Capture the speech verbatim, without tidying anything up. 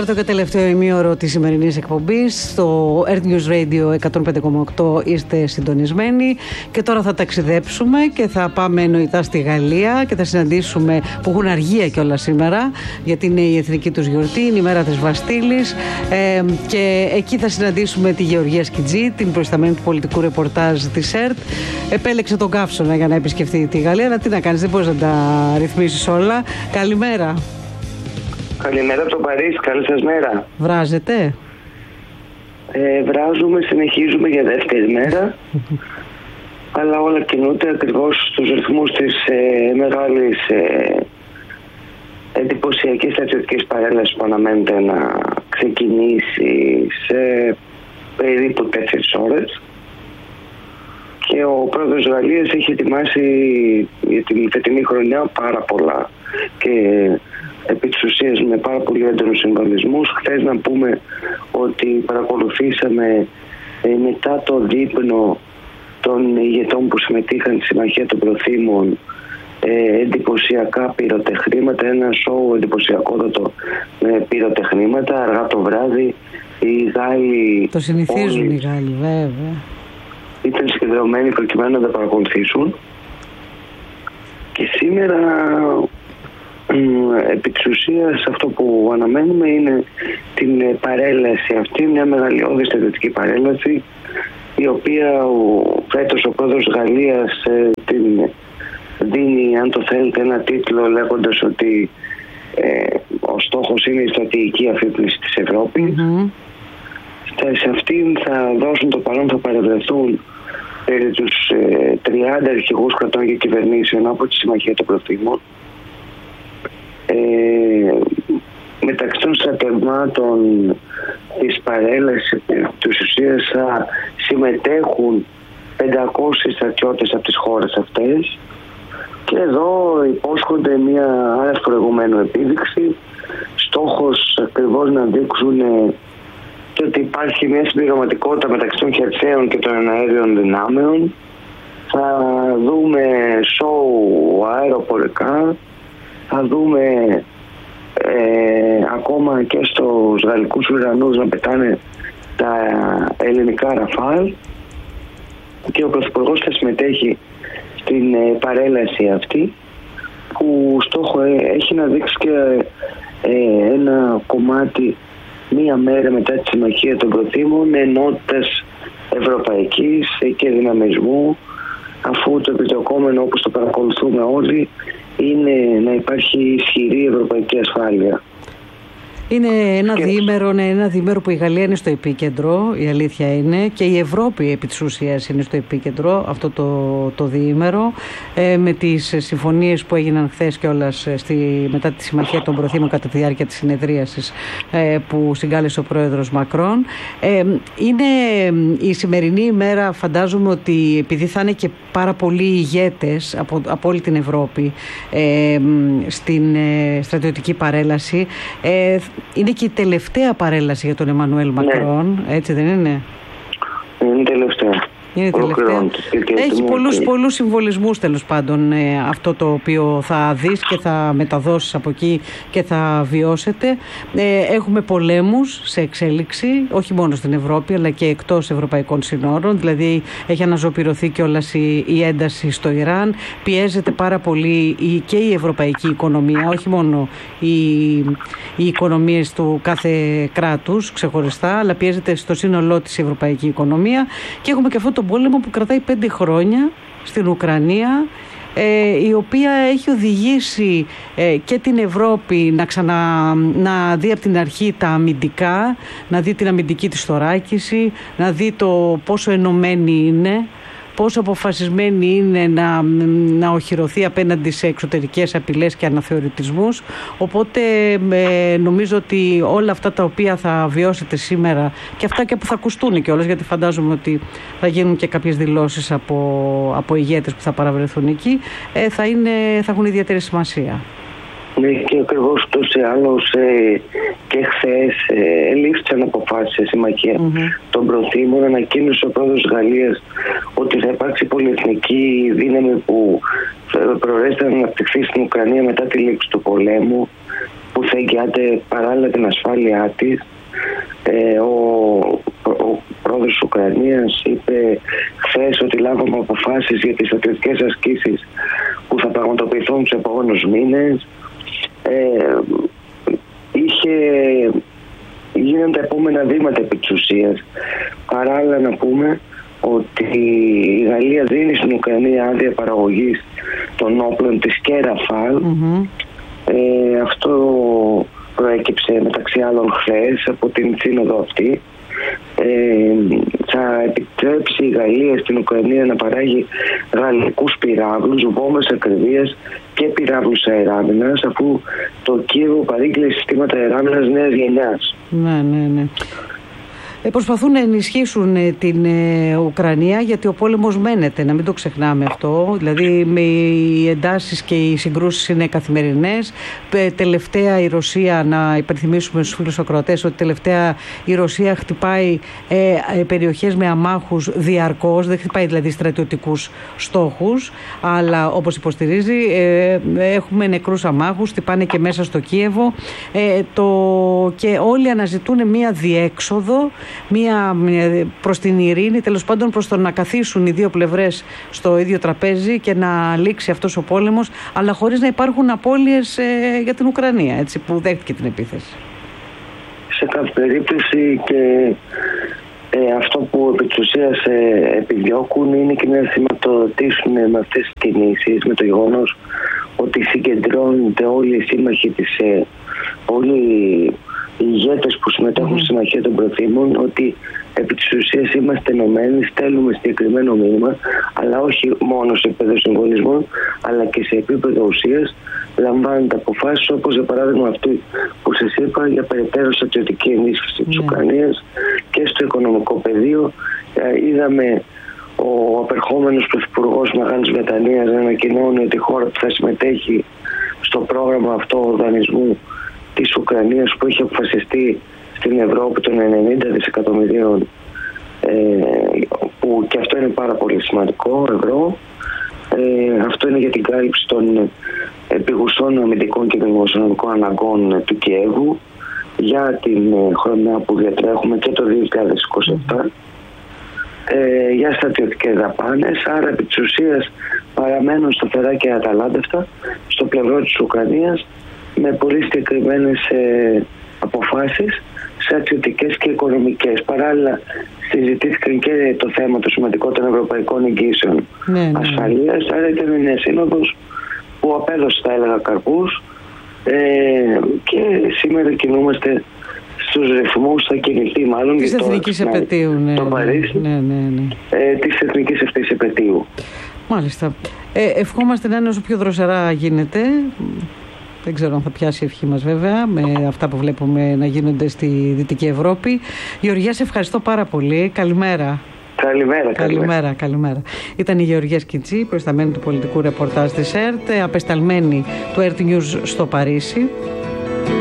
Τέταρτο και τελευταίο ημίωρο της σημερινής εκπομπής. Στο Earth News Radio εκατόν πέντε κόμμα οκτώ είστε συντονισμένοι. Και τώρα θα ταξιδέψουμε και θα πάμε εννοητά στη Γαλλία και θα συναντήσουμε, που έχουν αργία κιόλας σήμερα, γιατί είναι η εθνική τους γιορτή, είναι η μέρα της Βαστίλης. Ε, και εκεί θα συναντήσουμε τη Γεωργία Σκιτζή, την προϊσταμένη του πολιτικού ρεπορτάζ της ΕΡΤ. Επέλεξε τον καύσωνα για να επισκεφτεί τη Γαλλία, αλλά τι να κάνεις, δεν μπορείς να τα ρυθμίσεις όλα. Καλημέρα. Καλημέρα από το Παρίσι, καλή σας μέρα. Βράζετε? Ε, βράζουμε, συνεχίζουμε για δεύτερη μέρα. Αλλά όλα κινούνται ακριβώς στους ρυθμούς της ε, μεγάλης ε, εντυπωσιακής στρατιωτικής παρέλασης που αναμένεται να ξεκινήσει σε περίπου τέσσερις ώρες. Και ο πρόεδρος της Γαλλίας έχει ετοιμάσει για την φετινή χρονιά πάρα πολλά και επί της ουσίας με πάρα πολύ έντονους συμβολισμούς. Χθες να πούμε ότι παρακολουθήσαμε ε, μετά το δείπνο των ηγετών που συμμετείχαν στη Συμμαχία των Προθήμων ε, εντυπωσιακά πυροτεχνήματα, ένα σοου εντυπωσιακότατο με πυροτεχνήματα αργά το βράδυ. Οι Γάλλοι, το συνηθίζουν όλοι, οι Γάλλοι βέβαια, ήταν συγκεντρωμένοι προκειμένου να τα παρακολουθήσουν. Και σήμερα επί της ουσίας αυτό που αναμένουμε είναι την παρέλαση αυτή, μια μεγαλειώδη στρατιωτική παρέλαση, η οποία ο, φέτος ο πρόεδρος της Γαλλίας ε, την δίνει, αν το θέλετε, ένα τίτλο λέγοντας ότι ε, ο στόχος είναι η στρατηγική αφύπνιση της Ευρώπης. Mm-hmm. Σε αυτήν θα δώσουν το παρόν, θα παρευρεθούν περί τους ε, τριάντα αρχηγούς κρατών και κυβερνήσεων από τη Συμμαχία των Προθήμων. Ε, μεταξύ των στρατευμάτων της παρέλασης της ουσίας θα συμμετέχουν πεντακόσιοι στρατιώτες από τις χώρες αυτές, και εδώ υπόσχονται μια άνευ προηγουμένου επίδειξη. Στόχος ακριβώς να δείξουν ε, και ότι υπάρχει μια συμπληρωματικότητα μεταξύ των χερσαίων και των εναέριων δυνάμεων. Θα δούμε σοου αεροπορικά, θα δούμε ε, ακόμα και στους γαλλικούς ουρανούς να πετάνε τα ελληνικά Ραφάλ, και ο Πρωθυπουργός θα συμμετέχει στην ε, παρέλαση αυτή, που στόχο ε, έχει να δείξει και ε, ένα κομμάτι μία μέρα μετά τη Συμμαχία των Προθήμων ενότητας ευρωπαϊκής και δυναμισμού, αφού το επιδιωκόμενο, όπως το παρακολουθούμε όλοι, είναι να υπάρχει ισχυρή ευρωπαϊκή ασφάλεια. Είναι ένα διήμερο, ένα διήμερο που η Γαλλία είναι στο επίκεντρο, η αλήθεια είναι, και η Ευρώπη επί της ουσίας είναι στο επίκεντρο αυτό το, το διήμερο, ε, με τις συμφωνίες που έγιναν χθες κιόλας στη, μετά τη Συμμαχία των Προθήμων κατά τη διάρκεια της συνεδρίασης ε, που συγκάλεσε ο πρόεδρος Μακρόν. Ε, είναι η σημερινή ημέρα, φαντάζομαι ότι επειδή θα είναι και πάρα πολλοί ηγέτες από, από όλη την Ευρώπη ε, στην ε, στρατιωτική παρέλαση, ε, είναι και η τελευταία παρέλαση για τον Εμμανουέλ Μακρόν, ναι. Έτσι δεν είναι? Είναι τελευταία. Είναι τελευταία. Έχει πολλούς, πολλούς συμβολισμούς τέλος πάντων ε, αυτό το οποίο θα δεις και θα μεταδώσεις από εκεί και θα βιώσετε. Ε, έχουμε πολέμους σε εξέλιξη, όχι μόνο στην Ευρώπη αλλά και εκτός ευρωπαϊκών συνόρων, δηλαδή έχει αναζωπηρωθεί κιόλας η, η ένταση στο Ιράν, πιέζεται πάρα πολύ η, και η ευρωπαϊκή οικονομία, όχι μόνο οι, οι οικονομίες του κάθε κράτους ξεχωριστά, αλλά πιέζεται στο σύνολό της η ευρωπαϊκή οικονομία, και έχουμε και αυτό το τον πόλεμο που κρατάει πέντε χρόνια στην Ουκρανία, ε, η οποία έχει οδηγήσει ε, και την Ευρώπη να, ξανα, να δει από την αρχή τα αμυντικά, να δει την αμυντική της θωράκιση, να δει το πόσο ενωμένη είναι, πόσο αποφασισμένη είναι να, να οχυρωθεί απέναντι σε εξωτερικές απειλές και αναθεωρητισμούς. Οπότε ε, νομίζω ότι όλα αυτά τα οποία θα βιώσετε σήμερα και αυτά και που θα ακουστούν κιόλας, γιατί φαντάζομαι ότι θα γίνουν και κάποιες δηλώσεις από, από ηγέτες που θα παραβρεθούν εκεί, ε, θα, είναι, θα έχουν ιδιαίτερη σημασία. Ναι, και ακριβώς ούτως ή άλλως ε, και χθες ε, ελήφθησαν αποφάσεις σε συμμαχία mm-hmm. των Προθήμων. Ανακοίνωσε ο πρόεδρος της Γαλλίας ότι θα υπάρξει πολυεθνική δύναμη που προορίζεται να αναπτυχθεί στην Ουκρανία μετά τη λήξη του πολέμου, που που θα εγγυάται παράλληλα την ασφάλειά της. Ε, ο, ο πρόεδρος της Ουκρανίας είπε χθες ότι λάβαμε αποφάσεις για τις στρατιωτικές ασκήσεις που θα πραγματοποιηθούν τους επόμενους μήνες. Ε, είχε, γίνονται τα επόμενα βήματα επί της ουσίας. Παράλληλα να πούμε ότι η Γαλλία δίνει στην Ουκρανία άδεια παραγωγής των όπλων της Κέραφαλ. Mm-hmm. Ε, αυτό προέκυψε μεταξύ άλλων χθες από την σύνοδο αυτή. Ε, θα επιτρέψει η Γαλλία στην Ουκρανία να παράγει γαλλικούς πυράβλους, βόμβες ακρίβειας και πυράβλους αεράμινας, αφού το Κίεβο παρήγγειλε συστήματα αεράμινας νέας γενιάς. Ναι, ναι, ναι. Ε, προσπαθούν να ενισχύσουν ε, την ε, Ουκρανία, γιατί ο πόλεμος μένεται, να μην το ξεχνάμε αυτό. Δηλαδή με οι εντάσεις και οι συγκρούσεις είναι καθημερινές. Ε, τελευταία η Ρωσία, να υπενθυμίσουμε στους φίλους ακροατές ότι τελευταία η Ρωσία χτυπάει ε, ε, περιοχές με αμάχους διαρκώς, δεν χτυπάει δηλαδή στρατιωτικούς στόχους, αλλά όπως υποστηρίζει ε, έχουμε νεκρούς αμάχους, χτυπάνε και μέσα στο Κίεβο ε, το, και όλοι αναζητούν μία διέξοδο, μία προς την ειρήνη, τέλος πάντων προς το να καθίσουν οι δύο πλευρές στο ίδιο τραπέζι και να λήξει αυτός ο πόλεμος, αλλά χωρίς να υπάρχουν απώλειες ε, για την Ουκρανία, έτσι, που δέχτηκε την επίθεση. Σε κάθε περίπτωση και ε, αυτό που επί της ουσίας ε, επιδιώκουν είναι και να σηματοδοτήσουν με αυτές τις κινήσεις, με το γεγονός ότι συγκεντρώνονται όλοι οι σύμμαχοι της, ε, όλοι οι ηγέτες που συμμετέχουν mm. στη Συμμαχία των Προθήμων, ότι επί της ουσίας είμαστε ενωμένοι, στέλνουμε συγκεκριμένο μήνυμα, αλλά όχι μόνο σε επίπεδο συμβολισμών, αλλά και σε επίπεδο ουσίας. Λαμβάνονται αποφάσεις όπως για παράδειγμα αυτή που σας είπα για περαιτέρω στρατιωτική ενίσχυση mm. της Ουκρανίας και στο οικονομικό πεδίο. Ε, είδαμε ο απερχόμενος πρωθυπουργός Μεγάλης Βρετανίας να ανακοινώνει ότι η χώρα που θα συμμετέχει στο πρόγραμμα αυτό δανεισμού της Ουκρανίας που έχει αποφασιστεί στην Ευρώπη των ενενήντα δισεκατομμυρίων, ε, που και αυτό είναι πάρα πολύ σημαντικό ευρώ. Ε, αυτό είναι για την κάλυψη των επιγουσών αμυντικών και δημοσιονομικών αναγκών του Κιέβου για την χρονιά που διατρέχουμε και το δύο χιλιάδες είκοσι επτά. Ε, για στρατιωτικές δαπάνες, άρα επί της ουσίας παραμένουν σταθερά και αταλάντευτα στο πλευρό της Ουκρανίας με πολύ συγκεκριμένες ε, αποφάσεις στρατιωτικές και οικονομικές. Παράλληλα συζητήθηκαν και το θέμα το σημαντικό των ευρωπαϊκών εγγύσεων ναι, ναι. ασφαλείας, άρα ήταν μια σύνοδος που απέδωσε, θα έλεγα, καρπούς ε, και σήμερα κινούμαστε στους ρυθμούς, θα κινηθεί μάλλον της εθνικής επετείου, ναι, το Παρίσι, ναι, ναι, ναι. Ε, της εθνικής αυτής επετείου. Μάλιστα. Ε, ευχόμαστε να είναι όσο πιο δροσερά γίνεται. Δεν ξέρω αν θα πιάσει η ευχή μας βέβαια με αυτά που βλέπουμε να γίνονται στη Δυτική Ευρώπη. Γεωργία, σε ευχαριστώ πάρα πολύ. Καλημέρα. Καλημέρα, καλημέρα, καλημέρα. Ήταν η Γεωργία Σκιτσή, προϊσταμένη του πολιτικού ρεπορτάζ της ΕΡΤ, απεσταλμένη του ΕΡΤ News στο Παρίσι.